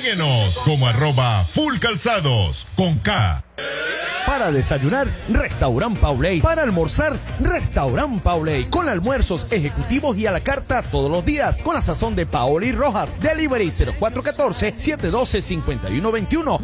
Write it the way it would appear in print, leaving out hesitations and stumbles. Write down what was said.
Síguenos como @fullcalzados con K. Para desayunar, Restaurant Pauley. Para almorzar, Restaurant Pauley. Con almuerzos ejecutivos y a la carta todos los días. Con la sazón de Paoli Rojas. Delivery 0414-712-5121.